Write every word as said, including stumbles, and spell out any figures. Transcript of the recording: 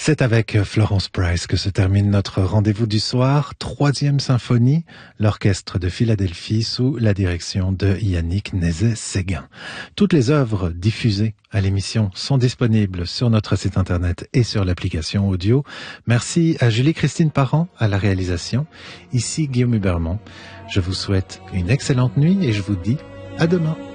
C'est avec Florence Price que se termine notre rendez-vous du soir. Troisième symphonie, l'orchestre de Philadelphie sous la direction de Yannick Nézet-Séguin. Toutes les œuvres diffusées à l'émission sont disponibles sur notre site internet et sur l'application audio. Merci à Julie-Christine Parent à la réalisation. Ici Guillaume Hubermont. Je vous souhaite une excellente nuit et je vous dis à demain.